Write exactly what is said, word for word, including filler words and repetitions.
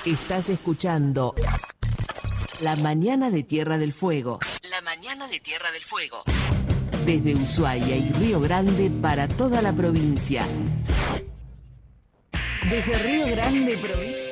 Estás escuchando La Mañana de Tierra del Fuego. La Mañana de Tierra del Fuego. Desde Ushuaia y Río Grande para toda la provincia. Desde Río Grande, provincia.